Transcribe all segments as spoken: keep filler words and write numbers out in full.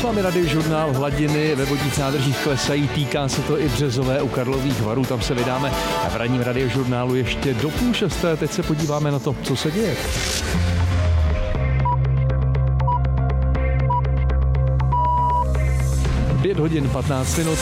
S vámi Radiožurnál, hladiny ve vodních nádržích klesají, týká se to i Březové u Karlových Varů, tam se vydáme v ranním Radiožurnálu ještě do půl šesté, teď se podíváme na to, co se děje. pět hodin patnáct minut.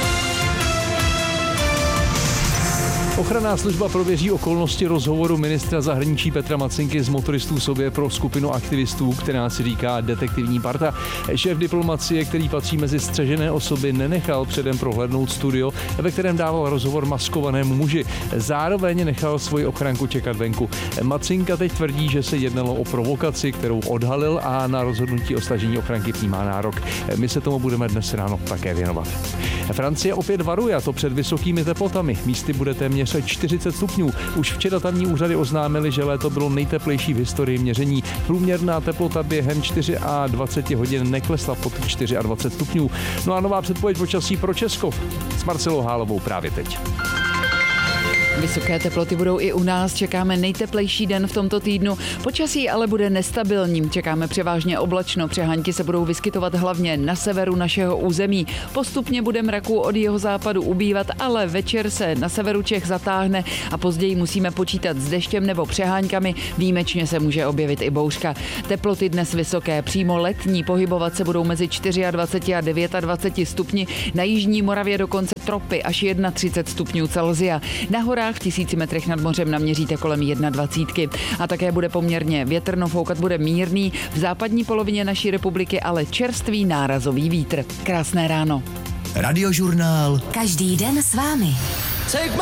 Ochranná služba prověří okolnosti rozhovoru ministra zahraničí Petra Macynky z Motoristů sobě pro skupinu aktivistů, která si říká detektivní parta. Šéf diplomacie, který patří mezi střežené osoby, nenechal předem prohlédnout studio, ve kterém dával rozhovor maskovanému muži. Zároveň nechal svoji ochranku čekat venku. Macynka teď tvrdí, že se jednalo o provokaci, kterou odhalil a na rozhodnutí o stažení ochranky přijímá nárok. My se tomu budeme dnes ráno také věnovat. Francie opět varuje, a to před vysokými teplotami. Místy bude téměř čtyřicet stupňů. Už včera tamní úřady oznámily, že léto bylo nejteplejší v historii měření. Průměrná teplota během dvacet čtyři hodin neklesla pod dvacet čtyři stupňů. No a nová předpověď počasí pro Česko s Marcelou Hálovou právě teď. Vysoké teploty budou i u nás, čekáme nejteplejší den v tomto týdnu. Počasí ale bude nestabilní, čekáme převážně oblačno, přehánky se budou vyskytovat hlavně na severu našeho území. Postupně bude mraků od jeho západu ubývat, ale večer se na severu Čech zatáhne a později musíme počítat s deštěm nebo přeháňkami, výjimečně se může objevit i bouřka. Teploty dnes vysoké, přímo letní, pohybovat se budou mezi dvacet čtyři a dvacet devět stupni, na jižní Moravě dokonce tropy až třicet jedna stupňů Celsia. Na horách v tisíci metrech nad mořem naměříte kolem dvacet jedna. A také bude poměrně větrno, foukat bude mírný, v západní polovině naší republiky ale čerstvý nárazový vítr. Krásné ráno. Radiožurnál. Každý den s vámi.